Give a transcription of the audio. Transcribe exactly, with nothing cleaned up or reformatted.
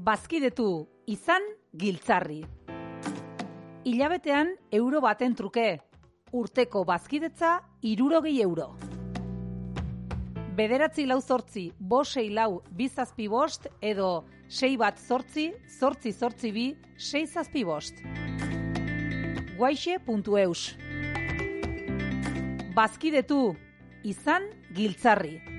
bazkidetu izan giltzarri. Hilabetean euro baten truke, urteko bazkidetza hirurogei euro. Bederatzi lau zortzi, bost sei lau, bi zazpi bost edo sei bat zortzi, zortzi zortzi bi, sei zazpi bost. guaixe puntu eus. Bazkidetu izan giltzarri.